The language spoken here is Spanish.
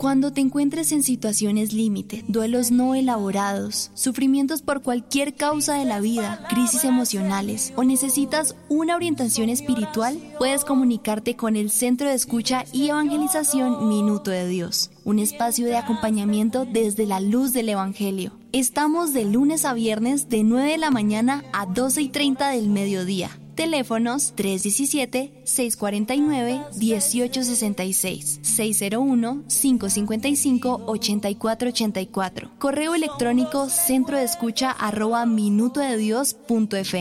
Cuando te encuentres en situaciones límite, duelos no elaborados, sufrimientos por cualquier causa de la vida, crisis emocionales o necesitas una orientación espiritual, puedes comunicarte con el Centro de Escucha y Evangelización Minuto de Dios, un espacio de acompañamiento desde la luz del Evangelio. Estamos de lunes a viernes de 9 de la mañana a 12:30 del mediodía. Teléfonos 317-649-1866, 601-555-8484. Correo electrónico centrodeescucha@minutodedios.fm.